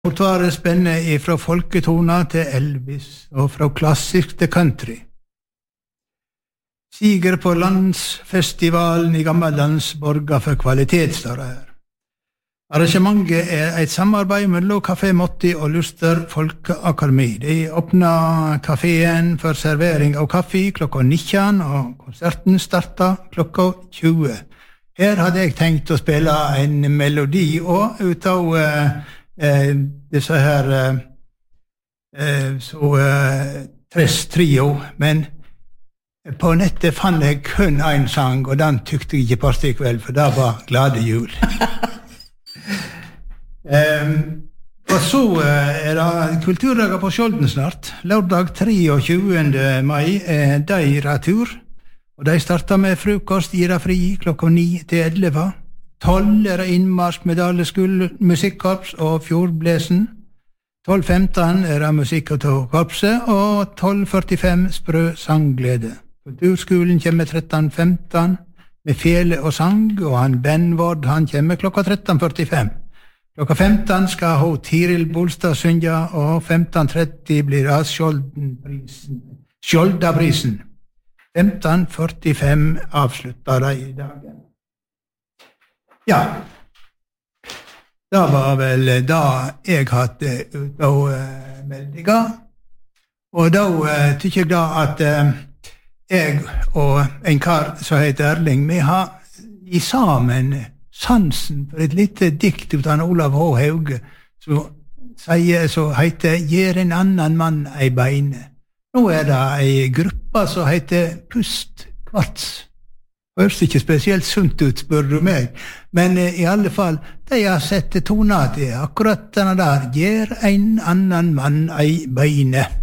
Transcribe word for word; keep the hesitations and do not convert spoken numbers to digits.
Repertoaret spenner fra folketoner til Elvis, og fra klassisk til country. Siger på landsfestivalen i gammeldans borger for kvalitet, står det her. Arrangementet er et samarbeid mellom Café Motti og Luster Folkeakademi. De åpner kaféen for servering av kaffe klokka nitten, og konserten starter klokka tjue. Her hadde jeg tenkt å spille en melodi, og ut av uh, uh, disse her uh, uh, så uh, tres trio, men på nettet fant jeg kun en sang, og den tykte jeg ikke passet i kveld, for det var Glade jul. um, og så uh, er det kulturdager på Skjolden snart. Lørdag treogtjugende mai er de retur, og de starter med frokost, gir det fri klokka ni til elleve. tolv er det innmarsk med Daleskull musikkorps og Fjordblesen. tolv femten er det musikk av korpset, og tolv førtifem sprø sangglede. Kulturskolen kommer tretten femten med fele og sang, og han Ben Vord, han kommer klokka tretten førtifem. Klokka femten skal ho Tiril Bolstad synge, og femten tretti blir det Skjoldaprisen. femten førtifem avslutter de i dagen. Ja, det var vel da jeg hadde ut av uh, meldinger, og da uh, tykker jeg da at uh, jeg og en kar som heter Erling, vi har i sammen sansen for et lite dikt ut av Olav H. Hauge, som sier, så heter «Gjer en annan mann ei beine». Nå er det ei gruppe som heter Pust Kvarts. Høres ikke spesielt sunt ut, spør du meg, men eh, i alle fall, de har sett toner til akkurat denne der «Gjer en annan mann ei beine».